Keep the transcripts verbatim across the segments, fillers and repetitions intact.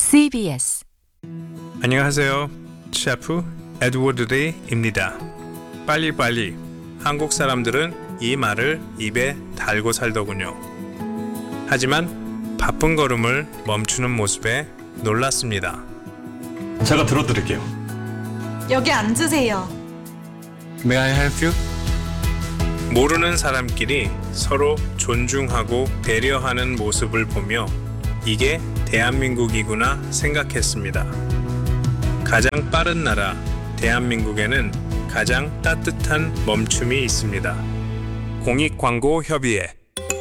씨비에스. 안녕하세요. 셰프 에드워드 레이입니다. 빨리빨리. 한국 사람들은 이 말을 입에 달고 살더군요. 하지만 바쁜 걸음을 멈추는 모습에 놀랐습니다. 제가 들어드릴게요. 여기 앉으세요. May I help you? 모르는 사람끼리 서로 존중하고 배려하는 모습을 보며 이게 대한민국이구나 생각했습니다. 가장 빠른 나라 대한민국에는 가장 따뜻한 멈춤이 있습니다. 공익광고협의회.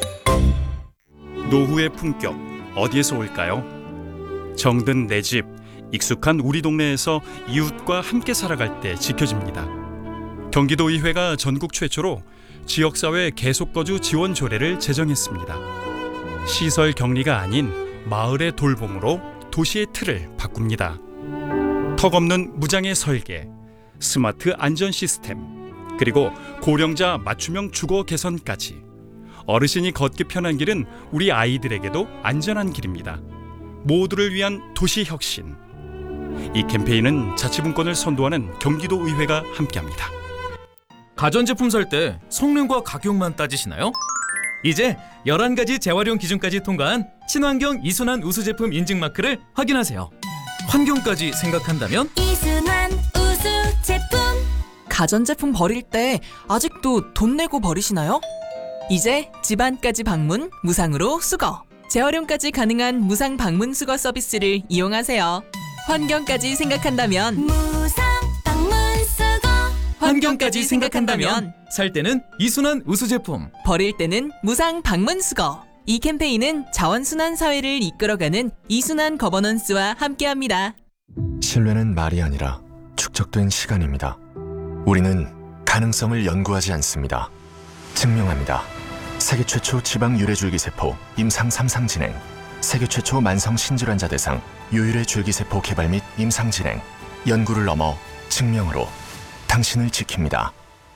노후의 품격 어디에서 올까요? 정든 내 집, 익숙한 우리 동네에서 이웃과 함께 살아갈 때 지켜집니다. 경기도의회가 전국 최초로 지역사회 계속거주 지원 조례를 제정했습니다. 시설 격리가 아닌 마을의 돌봄으로 도시의 틀을 바꿉니다. 턱없는 무장의 설계, 스마트 안전 시스템, 그리고 고령자 맞춤형 주거 개선까지 어르신이 걷기 편한 길은 우리 아이들에게도 안전한 길입니다. 모두를 위한 도시 혁신. 이 캠페인은 자치분권을 선도하는 경기도의회가 함께합니다. 가전제품 살 때 성능과 가격만 따지시나요? 이제 열한 가지 재활용 기준까지 통과한 친환경 이순환 우수 제품 인증 마크를 확인하세요. 환경까지 생각한다면 이순환 우수 제품. 가전제품 버릴 때 아직도 돈 내고 버리시나요? 이제 집안까지 방문, 무상으로 수거. 재활용까지 가능한 무상 방문 수거 서비스를 이용하세요. 환경까지 생각한다면 무상 방문 수거. 환경까지 생각한다면 살 때는 이순환 우수 제품, 버릴 때는 무상 방문 수거. 이 캠페인은 자원순환 사회를 이끌어가는 이순환 거버넌스와 함께합니다. 신뢰는 말이 아니라 축적된 시간입니다. 우리는 가능성을 연구하지 않습니다. 증명합니다. 세계 최초 지방 유래줄기세포 임상 삼 상 진행, 세계 최초 만성 신질환자 대상 유일의 줄기세포 개발 및 임상 진행, 연구를 넘어 증명으로 당신을 지킵니다.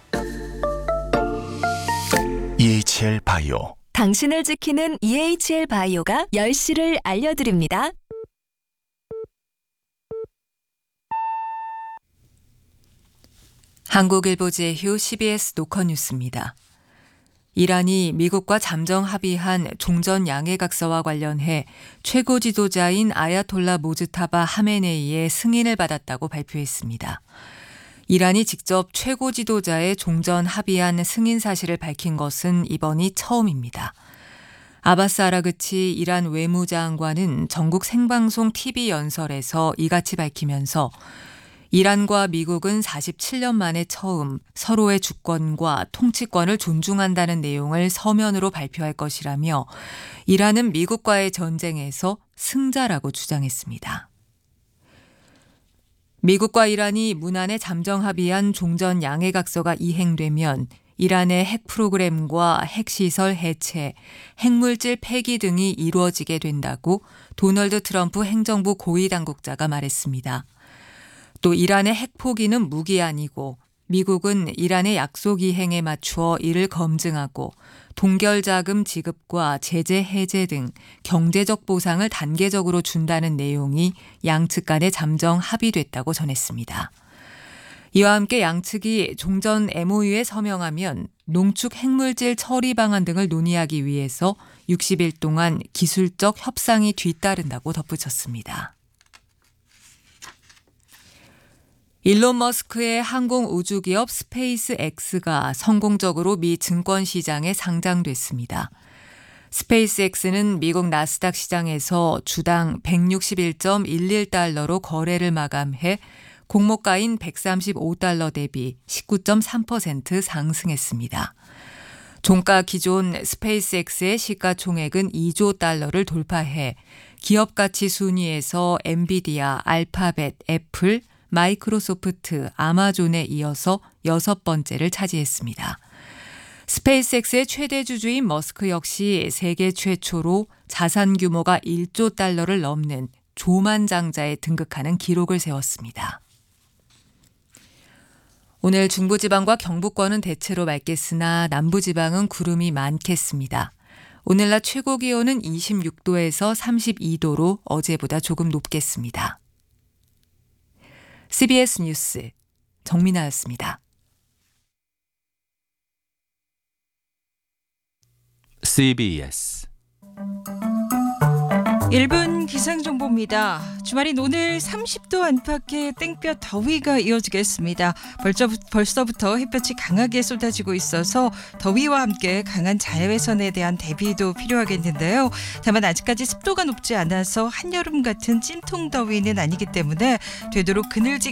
이에이치엘 바이오. 당신을 지키는 이에이치엘 바이오가 열 시를 알려드립니다. 한국일보 제휴 씨비에스 노컷뉴스입니다. 이란이 미국과 잠정 합의한 종전 양해각서와 관련해 최고 지도자인 아야톨라 모즈타바 하메네이의 승인을 받았다고 발표했습니다. 이란이 직접 최고 지도자의 종전 합의안 승인 사실을 밝힌 것은 이번이 처음입니다. 아바스 아라그치 이란 외무장관은 전국 생방송 티비 연설에서 이같이 밝히면서 이란과 미국은 사십칠 년 만에 처음 서로의 주권과 통치권을 존중한다는 내용을 서면으로 발표할 것이라며 이란은 미국과의 전쟁에서 승자라고 주장했습니다. 미국과 이란이 문안에 잠정 합의한 종전 양해각서가 이행되면 이란의 핵 프로그램과 핵시설 해체, 핵물질 폐기 등이 이루어지게 된다고 도널드 트럼프 행정부 고위당국자가 말했습니다. 또 이란의 핵 포기는 무기한이고 미국은 이란의 약속 이행에 맞추어 이를 검증하고 동결자금 지급과 제재 해제 등 경제적 보상을 단계적으로 준다는 내용이 양측 간에 잠정 합의됐다고 전했습니다. 이와 함께 양측이 종전 엠오유에 서명하면 농축 핵물질 처리 방안 등을 논의하기 위해서 육십 일 동안 기술적 협상이 뒤따른다고 덧붙였습니다. 일론 머스크의 항공 우주기업 스페이스 X가 성공적으로 미 증권시장에 상장됐습니다. 스페이스 X는 미국 나스닥 시장에서 주당 백육십일 점 일일 달러로 거래를 마감해 공모가인 백삼십오 달러 대비 십구 점 삼 퍼센트 상승했습니다. 종가 기존 스페이스 X의 시가총액은 이조 달러를 돌파해 기업가치 순위에서 엔비디아, 알파벳, 애플, 마이크로소프트, 아마존에 이어서 여섯 번째를 차지했습니다. 스페이스X의 최대 주주인 머스크 역시 세계 최초로 자산 규모가 일조 달러를 넘는 조만장자에 등극하는 기록을 세웠습니다. 오늘 중부지방과 경북권은 대체로 맑겠으나 남부지방은 구름이 많겠습니다. 오늘 낮 최고 기온은 이십육 도에서 삼십이 도로 어제보다 조금 높겠습니다. 씨비에스 뉴스 정민아였습니다. 씨비에스 일 분 기상정보입니다. 주말인 오늘 삼십 도 안팎의 땡볕 더위가 이어지겠습니다. 벌써, 벌써부터 햇볕이 강하게 쏟아지고 있어서 더위와 함께 강한 자외선에 대한 대비도 필요하겠는데요. 다만 아직까지 습도가 높지 않아서 한여름 같은 찜통 더위는 아니기 때문에 되도록 그늘진